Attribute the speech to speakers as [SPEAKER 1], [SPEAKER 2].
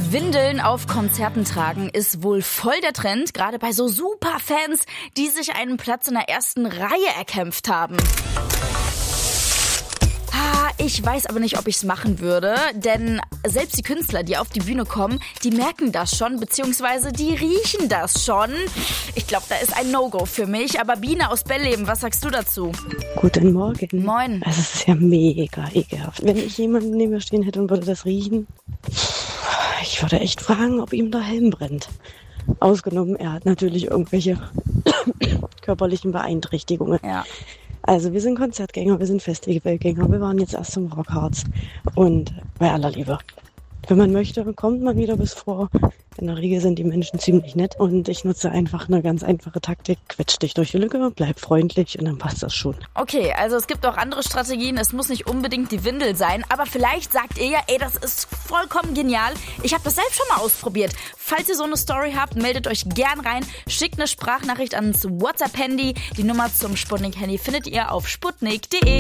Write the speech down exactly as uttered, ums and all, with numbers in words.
[SPEAKER 1] Windeln auf Konzerten tragen ist wohl voll der Trend, gerade bei so Superfans, die sich einen Platz in der ersten Reihe erkämpft haben. Ich weiß aber nicht, ob ich es machen würde, denn selbst die Künstler, die auf die Bühne kommen, die merken das schon, beziehungsweise die riechen das schon. Ich glaube, da ist ein No-Go für mich. Aber Biene aus Bellleben, was sagst du dazu?
[SPEAKER 2] Guten Morgen.
[SPEAKER 1] Moin.
[SPEAKER 2] Also es ist ja mega ekelhaft. Wenn ich jemanden neben mir stehen hätte und würde das riechen, ich würde echt fragen, ob ihm der Helm brennt. Ausgenommen, er hat natürlich irgendwelche körperlichen Beeinträchtigungen.
[SPEAKER 1] Ja.
[SPEAKER 2] Also wir sind Konzertgänger, wir sind Festivalgänger, wir waren jetzt erst zum Rockharz und bei aller Liebe. Wenn man möchte, kommt man wieder bis vor. In der Regel sind die Menschen ziemlich nett und ich nutze einfach eine ganz einfache Taktik. Quetsch dich durch die Lücke, bleib freundlich und dann passt das schon.
[SPEAKER 1] Okay, also es gibt auch andere Strategien. Es muss nicht unbedingt die Windel sein, aber vielleicht sagt ihr ja, ey, das ist vollkommen genial. Ich habe das selbst schon mal ausprobiert. Falls ihr so eine Story habt, meldet euch gern rein. Schickt eine Sprachnachricht ans WhatsApp-Handy. Die Nummer zum Sputnik-Handy findet ihr auf sputnik punkt de.